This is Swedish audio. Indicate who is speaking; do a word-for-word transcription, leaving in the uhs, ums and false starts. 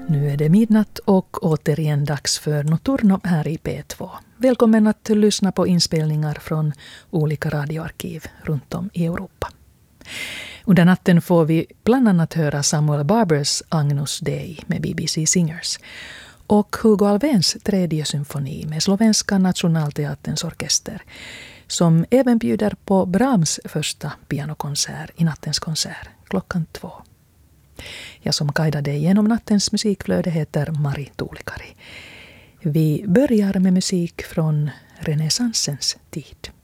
Speaker 1: Nu är det midnatt och återigen dags för Nocturno här i P två. Välkommen att lyssna på inspelningar från olika radioarkiv runt om i Europa. Under natten får vi bland annat höra Samuel Barbers Agnus Dei med B B C Singers och Hugo Alvéns tredje symfoni med Slovenska Nationalteaterns orkester, som även bjuder på Brahms första pianokonsert i nattens konsert klockan två. Jag som guidar dig genom nattens musikflöde heter Mari Tuulikari. Vi börjar med musik från renässansens tid.